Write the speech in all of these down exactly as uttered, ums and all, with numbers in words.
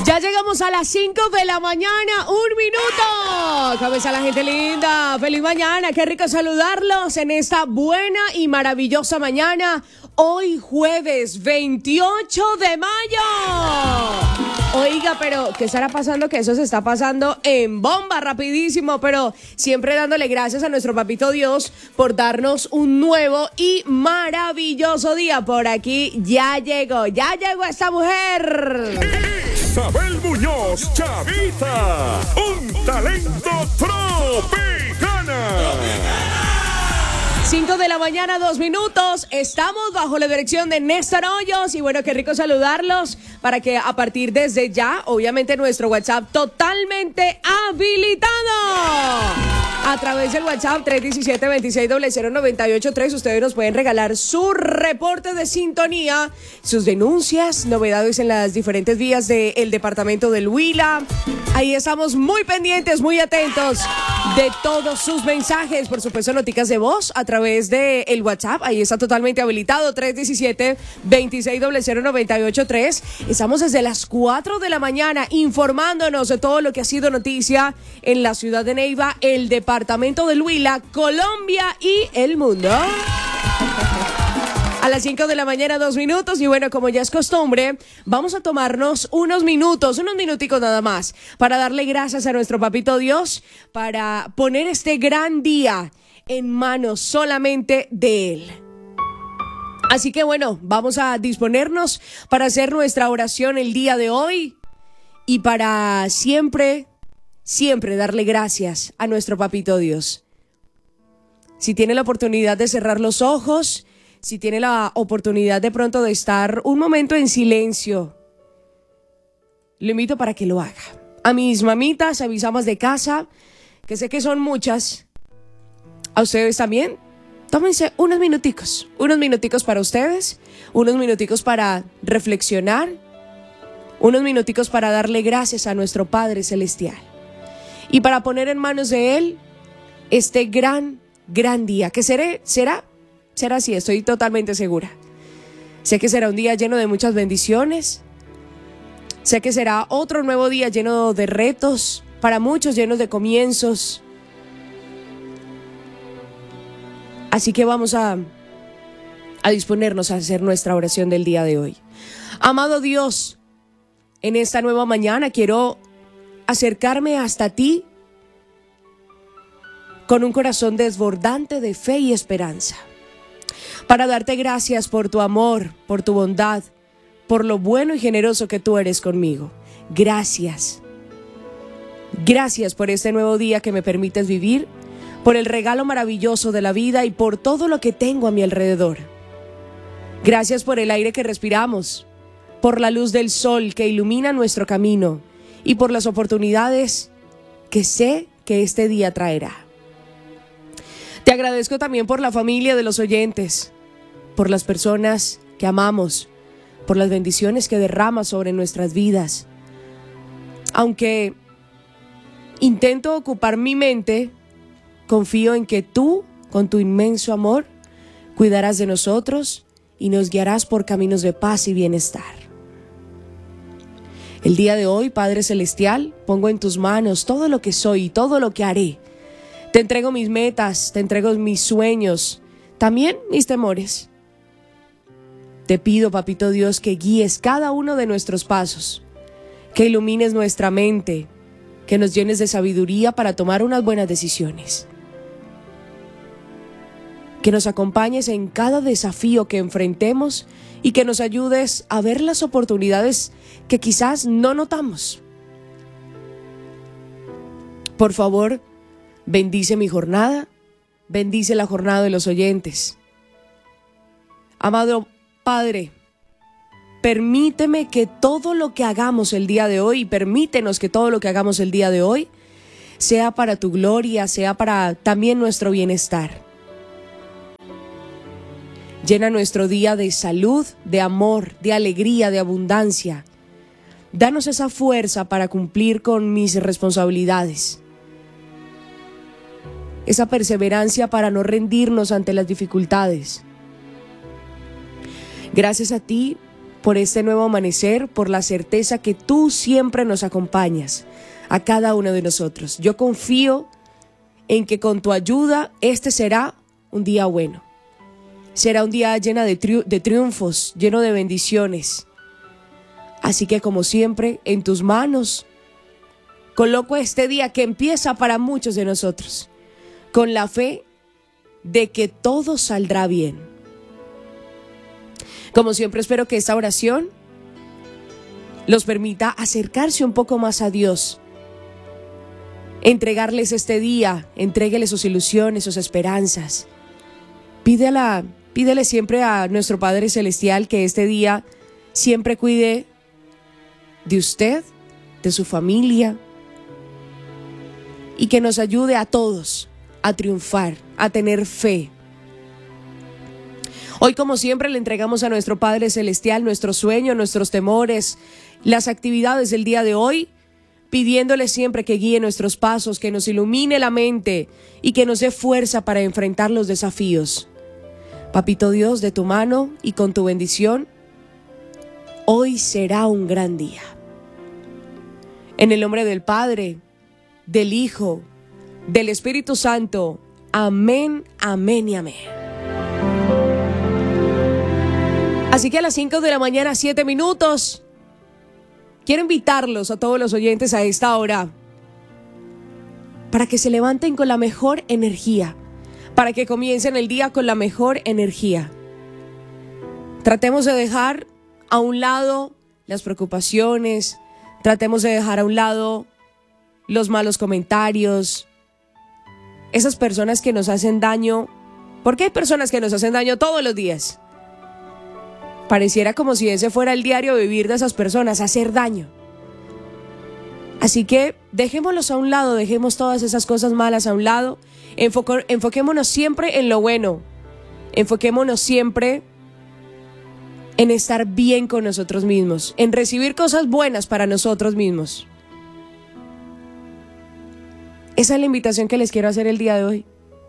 Ya llegamos a las cinco de la mañana, un minuto. ¿Cómo está la gente linda? Feliz mañana, qué rico saludarlos en esta buena y maravillosa mañana. Hoy jueves veintiocho de mayo. Oiga, pero ¿qué estará pasando? Que eso se está pasando en bomba, rapidísimo, pero siempre dándole gracias a nuestro papito Dios por darnos un nuevo y maravilloso día. Por aquí ya llegó, ya llegó esta mujer. Isabel Muñoz, Chavita, un talento tropicana. cinco de la mañana, dos minutos. Estamos bajo la dirección de Néstor Hoyos. Y bueno, qué rico saludarlos para que a partir desde ya, obviamente nuestro WhatsApp totalmente habilitado. A través del WhatsApp tres uno siete, dos seis cero cero nueve ocho tres, ustedes nos pueden regalar su reporte de sintonía, sus denuncias, novedades en las diferentes vías del departamento del Huila. Ahí estamos muy pendientes, muy atentos de todos sus mensajes. Por supuesto, noticas de voz a través del WhatsApp. Ahí está totalmente habilitado, tres uno siete, dos seis cero cero nueve ocho tres. Estamos desde las cuatro de la mañana informándonos de todo lo que ha sido noticia en la ciudad de Neiva, el departamento del Huila, Colombia y el mundo. A las cinco de la mañana, dos minutos. Y bueno, como ya es costumbre, vamos a tomarnos unos minutos, unos minuticos nada más, para darle gracias a nuestro papito Dios, para poner este gran día en manos solamente de Él. Así que bueno, vamos a disponernos para hacer nuestra oración el día de hoy y para siempre, siempre darle gracias a nuestro papito Dios. Si tiene la oportunidad de cerrar los ojos, si tiene la oportunidad de pronto de estar un momento en silencio, lo invito para que lo haga. A mis mamitas, a mis amas de casa, que sé que son muchas, a ustedes también, tómense unos minuticos, unos minuticos para ustedes, unos minuticos para reflexionar, unos minuticos para darle gracias a nuestro Padre Celestial y para poner en manos de Él este gran, gran día, que seré, será, será así, estoy totalmente segura. Sé que será un día lleno de muchas bendiciones, sé que será otro nuevo día lleno de retos, para muchos llenos de comienzos. Así que vamos a, a disponernos a hacer nuestra oración del día de hoy. Amado Dios, en esta nueva mañana quiero acercarme hasta ti con un corazón desbordante de fe y esperanza, para darte gracias por tu amor, por tu bondad, por lo bueno y generoso que tú eres conmigo. Gracias. Gracias por este nuevo día que me permites vivir, por el regalo maravilloso de la vida y por todo lo que tengo a mi alrededor. Gracias por el aire que respiramos, por la luz del sol que ilumina nuestro camino y por las oportunidades que sé que este día traerá. Te agradezco también por la familia de los oyentes, por las personas que amamos, por las bendiciones que derramas sobre nuestras vidas. Aunque intento ocupar mi mente, confío en que tú, con tu inmenso amor, cuidarás de nosotros y nos guiarás por caminos de paz y bienestar. El día de hoy, Padre Celestial, pongo en tus manos todo lo que soy y todo lo que haré. Te entrego mis metas, te entrego mis sueños, también mis temores. Te pido, Papito Dios, que guíes cada uno de nuestros pasos, que ilumines nuestra mente, que nos llenes de sabiduría para tomar unas buenas decisiones. Que nos acompañes en cada desafío que enfrentemos y que nos ayudes a ver las oportunidades que quizás no notamos. Por favor, bendice mi jornada, bendice la jornada de los oyentes. Amado Padre, permíteme que todo lo que hagamos el día de hoy, permítenos que todo lo que hagamos el día de hoy sea para tu gloria, sea para también nuestro bienestar. Llena nuestro día de salud, de amor, de alegría, de abundancia. Danos esa fuerza para cumplir con mis responsabilidades. Esa perseverancia para no rendirnos ante las dificultades. Gracias a ti por este nuevo amanecer, por la certeza que tú siempre nos acompañas a cada uno de nosotros. Yo confío en que con tu ayuda este será un día bueno. Será un día lleno de, triu- de triunfos, lleno de bendiciones. Así que como siempre, en tus manos coloco este día que empieza para muchos de nosotros, con la fe de que todo saldrá bien. Como siempre, espero que esta oración los permita acercarse un poco más a Dios, entregarles este día, entrégueles sus ilusiones, sus esperanzas. Pídela, pídele siempre a nuestro Padre Celestial que este día siempre cuide de usted, de su familia, y que nos ayude a todos a triunfar, a tener fe. Hoy, como siempre, le entregamos a nuestro Padre Celestial nuestros sueños, nuestros temores, las actividades del día de hoy, pidiéndole siempre que guíe nuestros pasos, que nos ilumine la mente y que nos dé fuerza para enfrentar los desafíos. Papito Dios, de tu mano y con tu bendición, hoy será un gran día. En el nombre del Padre, del Hijo, del Espíritu Santo. Amén, amén y amén. Así que a las cinco de la mañana, siete minutos, quiero invitarlos a todos los oyentes a esta hora para que se levanten con la mejor energía, para que comiencen el día con la mejor energía. Tratemos de dejar a un lado las preocupaciones, tratemos de dejar a un lado los malos comentarios, esas personas que nos hacen daño, porque hay personas que nos hacen daño todos los días. Pareciera como si ese fuera el diario vivir de esas personas, hacer daño. Así que dejémoslos a un lado, dejemos todas esas cosas malas a un lado, enfoco- enfoquémonos siempre en lo bueno, enfoquémonos siempre en estar bien con nosotros mismos, en recibir cosas buenas para nosotros mismos. Esa es la invitación que les quiero hacer el día de hoy.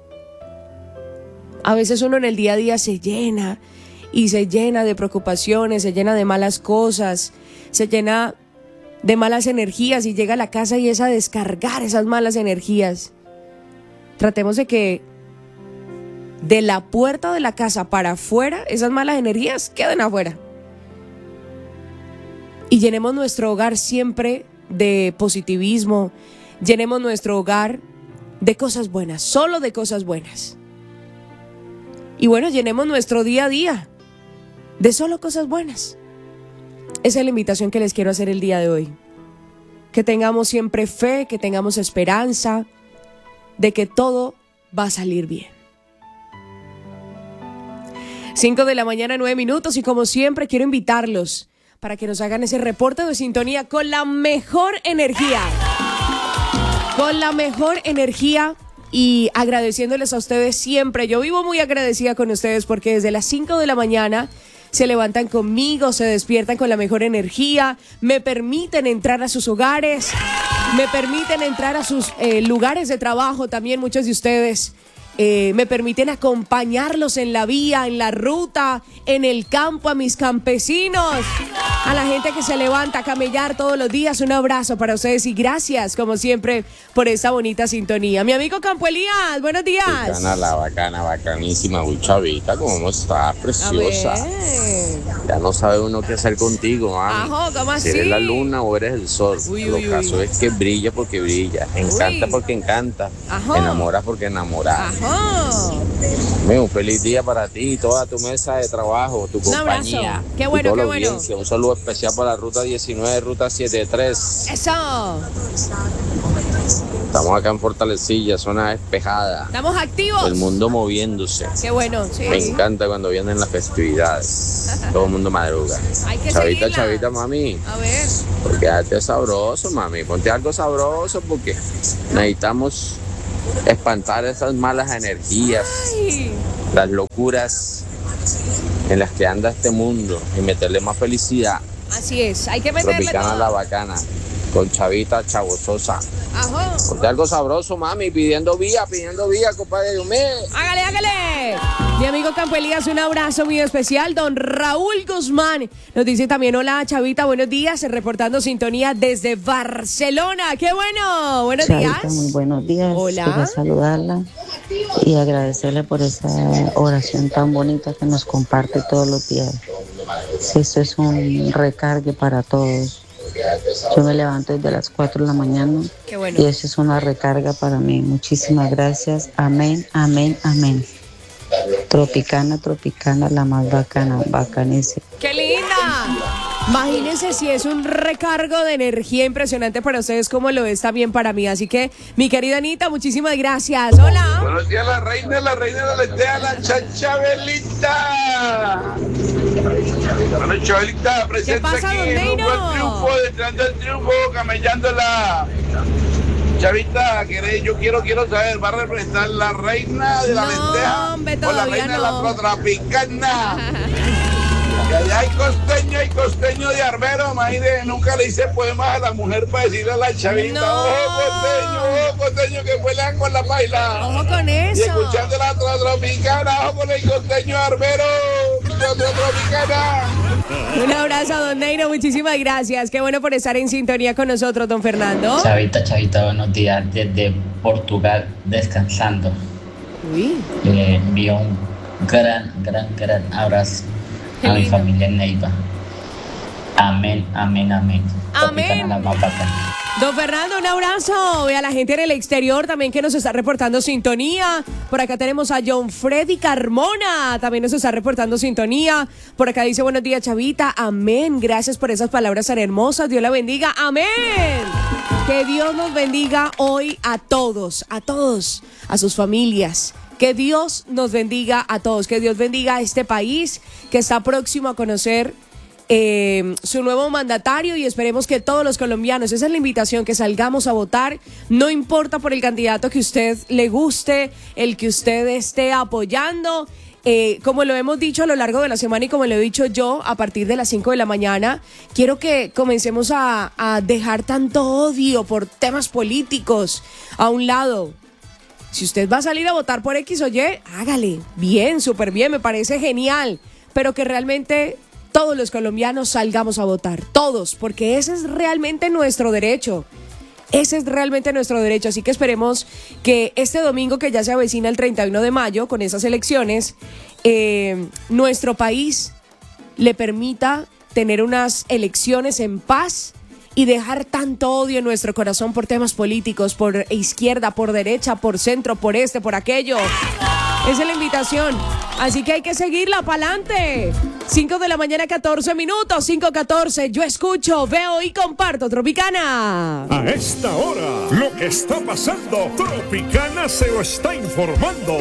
A veces uno en el día a día se llena y se llena de preocupaciones, se llena de malas cosas, se llena de malas energías y llega a la casa y es a descargar esas malas energías. Tratemos de que de la puerta de la casa para afuera, esas malas energías queden afuera. Y llenemos nuestro hogar siempre de positivismo, llenemos nuestro hogar de cosas buenas, solo de cosas buenas. Y bueno, llenemos nuestro día a día de solo cosas buenas. Esa es la invitación que les quiero hacer el día de hoy. Que tengamos siempre fe, que tengamos esperanza de que todo va a salir bien. cinco de la mañana, nueve minutos, y como siempre quiero invitarlos para que nos hagan ese reporte de sintonía con la mejor energía. Con la mejor energía y agradeciéndoles a ustedes siempre. Yo vivo muy agradecida con ustedes porque desde las cinco de la mañana se levantan conmigo, se despiertan con la mejor energía, me permiten entrar a sus hogares, me permiten entrar a sus eh, lugares de trabajo también, muchos de ustedes. Eh, me permiten acompañarlos en la vía, en la ruta, en el campo, a mis campesinos, a la gente que se levanta a camellar todos los días. Un abrazo para ustedes y gracias, como siempre, por esta bonita sintonía. Mi amigo Campo Elías, buenos días. Bacana, la bacana, bacanísima, muy chavita, ¿cómo estás? Preciosa. Ya no sabe uno qué hacer contigo, mami. Ajo, ¿cómo así? Si eres la luna o eres el sol. Uy, Lo uy, caso uy. es que brilla porque brilla, encanta Uy. porque encanta, Ajo. enamora porque enamora. Ajá. Un feliz día para ti y toda tu mesa de trabajo, tu Un compañía. abrazo. Qué bueno, y toda qué la bueno. audiencia. Un saludo especial para la ruta diecinueve, ruta setenta y tres. Eso. Estamos acá en Fortalecilla, zona despejada. Estamos activos. El mundo moviéndose. Qué bueno, sí. Me encanta cuando vienen las festividades. Todo el mundo madruga. Hay que Chavita, seguirla. chavita, mami. A ver. Porque date sabroso, mami. Ponte algo sabroso porque necesitamos espantar esas malas energías, Ay. las locuras en las que anda este mundo y meterle más felicidad. Así es, hay que meterle Tropicana todo. la bacana. Con chavita chavososa. Ajá. Ponte algo sabroso, mami. Pidiendo vía, pidiendo vía, compadre. Dios mío. Hágale, hágale. Mi amigo Campo Elías, un abrazo muy especial. Don Raúl Guzmán nos dice también: hola, Chavita, buenos días, reportando sintonía desde Barcelona. ¡Qué bueno! Buenos Chavita, días. muy buenos días. Hola. Quiero saludarla y agradecerle por esa oración tan bonita que nos comparte todos los días. Esto es un recargue para todos. Yo me levanto desde las cuatro de la mañana. Qué bueno. Y eso es una recarga para mí. Muchísimas gracias. Amén, amén, amén. Tropicana, tropicana, la más bacana, bacanísima. ¡Qué linda! Imagínense si es un recargo de energía impresionante para ustedes como lo es también para mí. Así que, mi querida Anita, muchísimas gracias. Hola. Buenos días, la reina, la reina de la aldea, la Chachabelita. Bueno, Chabelita, presente pasa, aquí don en un Neino? buen triunfo, detrás del triunfo, camellándola. Chavita, ¿querés? Yo quiero, quiero saber, ¿va a representar la reina de la No, lenteja hombre, o la todavía reina no. de la tropicana? Y allá hay costeño, hay costeño de Arbero, imagínate, nunca le hice poemas a la mujer para decirle a la Chavita, No. ojo costeño, ojo costeño, que vuelan con la baila. Ojo con Y eso. escuchando la tropicana, ojo con el costeño Arbero, la tropicana. Un abrazo a don Neiro, muchísimas gracias. Qué bueno por estar en sintonía con nosotros, don Fernando. Chavita, Chavita, buenos días desde Portugal, descansando. Uy. Le envío un gran, gran, gran abrazo Qué a mi lindo. familia en Neiva. Amén, amén, amén. Amén. Tropicana, la más bacana. Don Fernando, un abrazo. Ve a la gente en el exterior también que nos está reportando sintonía. Por acá tenemos a John Freddy Carmona. También nos está reportando sintonía. Por acá dice: buenos días, Chavita. Amén. Gracias por esas palabras tan hermosas. Dios la bendiga. Amén. Que Dios nos bendiga hoy a todos, a todos, a sus familias. Que Dios nos bendiga a todos. Que Dios bendiga a este país que está próximo a conocer Eh, su nuevo mandatario, y esperemos que todos los colombianos, esa es la invitación, que salgamos a votar, no importa por el candidato que usted le guste, el que usted esté apoyando. Eh, como lo hemos dicho a lo largo de la semana y como lo he dicho yo, a partir de las cinco de la mañana, quiero que comencemos a, a dejar tanto odio por temas políticos a un lado. Si usted va a salir a votar por X o Y, hágale, bien, súper bien, me parece genial, pero que realmente todos los colombianos salgamos a votar, todos, porque ese es realmente nuestro derecho, ese es realmente nuestro derecho, así que esperemos que este domingo, que ya se avecina el treinta y uno de mayo, con esas elecciones, eh, nuestro país le permita tener unas elecciones en paz y dejar tanto odio en nuestro corazón por temas políticos, por izquierda, por derecha, por centro, por este, por aquello. Esa es la invitación. Así que hay que seguirla pa'lante. cinco de la mañana, catorce minutos, cinco catorce. Yo escucho, veo y comparto Tropicana. A esta hora, lo que está pasando, Tropicana se lo está informando.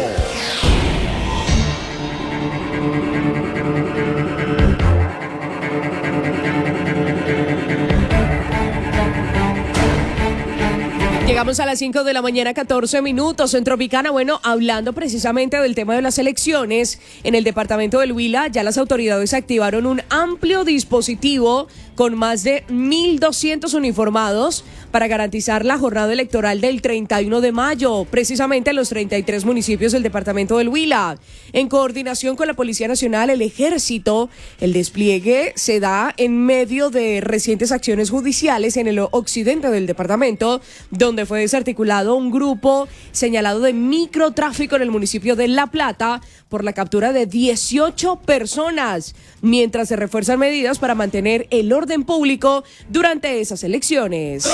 Llegamos a las cinco de la mañana, catorce minutos en Tropicana. Bueno, hablando precisamente del tema de las elecciones, en el departamento del Huila ya las autoridades activaron un amplio dispositivo con más de mil doscientos uniformados para garantizar la jornada electoral del treinta y uno de mayo, precisamente en los treinta y tres municipios del departamento del Huila. En coordinación con la Policía Nacional, el Ejército, el despliegue se da en medio de recientes acciones judiciales en el occidente del departamento, donde fue desarticulado un grupo señalado de microtráfico en el municipio de La Plata por la captura de dieciocho personas, mientras se refuerzan medidas para mantener el orden público durante esas elecciones.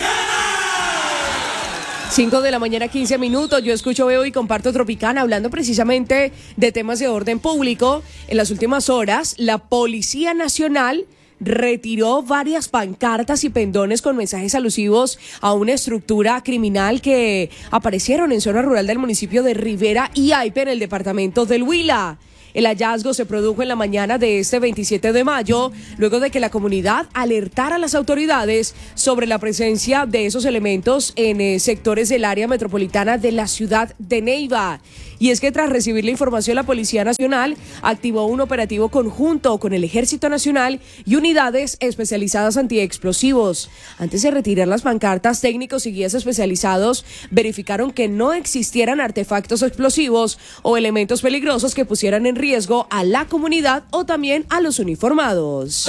cinco de la mañana, quince minutos. Yo escucho, veo y comparto Tropicana, hablando precisamente de temas de orden público. En las últimas horas, la Policía Nacional retiró varias pancartas y pendones con mensajes alusivos a una estructura criminal que aparecieron en zona rural del municipio de Rivera y Aipe, en el departamento del Huila. El hallazgo se produjo en la mañana de este veintisiete de mayo, luego de que la comunidad alertara a las autoridades sobre la presencia de esos elementos en eh, sectores del área metropolitana de la ciudad de Neiva. Y es que tras recibir la información, la Policía Nacional activó un operativo conjunto con el Ejército Nacional y unidades especializadas antiexplosivos. Antes de retirar las pancartas, técnicos y guías especializados verificaron que no existieran artefactos explosivos o elementos peligrosos que pusieran en riesgo a la comunidad o también a los uniformados.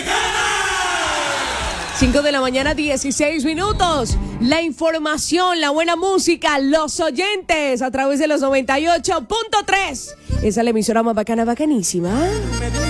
cinco de la mañana, dieciséis minutos. La información, la buena música, los oyentes a través de los noventa y ocho punto tres. Esa es la emisora más bacana, bacanísima.